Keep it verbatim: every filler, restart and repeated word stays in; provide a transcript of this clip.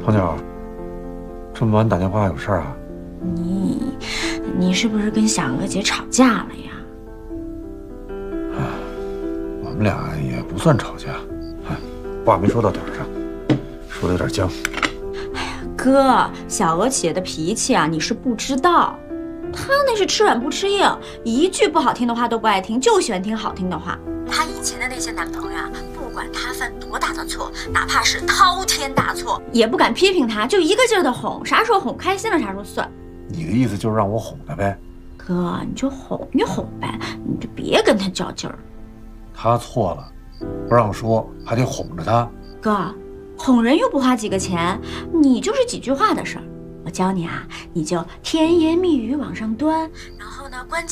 唐九，这么晚打电话有事儿啊？ 你，你是不是跟小娥姐吵架了呀？ 哎，我们俩也不算吵架，哎，话没说到点儿上，说的有点僵。 哎呀，哥，小娥姐的脾气啊，你是不知道，她那是吃软不吃硬，一句不好听的话都不爱听，就喜欢听好听的话。她以前的那些男朋友啊，不管她犯多大的错，哪怕是滔天大错，也不敢批评她，就一个劲儿的哄，啥时候哄开心了啥时候算。 你的意思就是让我哄他呗？ 哥，你就哄一哄呗，你就别跟他较劲儿。 他错了，不让说，还得哄着他。 哥，哄人又不花几个钱，你就是几句话的事儿。我教你啊，你就甜言蜜语往上端，然后呢，关键。